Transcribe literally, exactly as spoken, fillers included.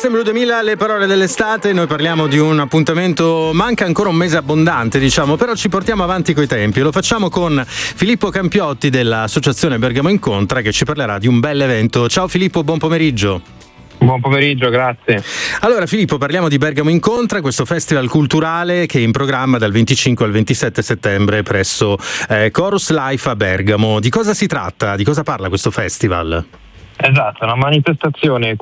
Questo è Blu duemila, le parole dell'estate. Noi parliamo di un appuntamento, manca ancora un mese abbondante, diciamo, però ci portiamo avanti coi tempi. Lo facciamo con Filippo Campiotti dell'associazione Bergamo Incontra, che ci parlerà di un bel evento. Ciao Filippo, buon pomeriggio. Buon pomeriggio, grazie. Allora Filippo, parliamo di Bergamo Incontra, questo festival culturale che è in programma dal venticinque al ventisette settembre presso eh, Chorus Life a Bergamo. Di cosa si tratta? Di cosa parla questo festival? Esatto, una manifestazione